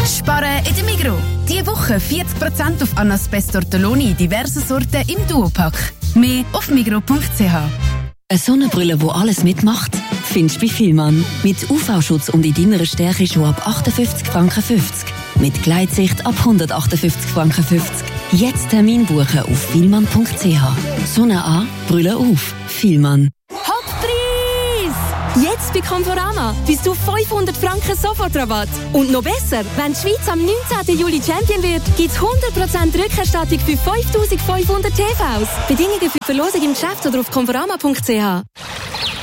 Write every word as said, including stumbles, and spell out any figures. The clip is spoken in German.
Sparen in der Migros. Diese Woche vierzig Prozent auf Anaspeis Tortelloni in diversen Sorten im Duopack. Mehr auf migros punkt c h. Eine Sonnenbrille, die alles mitmacht, findest du bei Fielmann. Mit U V-Schutz und in deiner Stärke schon ab achtundfünfzig Franken fünfzig. Mit Gleitsicht ab hundertachtundfünfzig Franken fünfzig. Jetzt Termin buchen auf fielmann punkt c h. Sonne an, Brille auf. Fielmann. Hochpreis! Jetzt bei Conforama bis zu fünfhundert Franken Sofortrabatt. Und noch besser, wenn die Schweiz am neunzehnten Juli Champion wird, gibt es hundert Prozent Rückerstattung für fünftausendfünfhundert T Vs. Bedingungen für die Verlosung im Geschäft oder auf conforama punkt c h.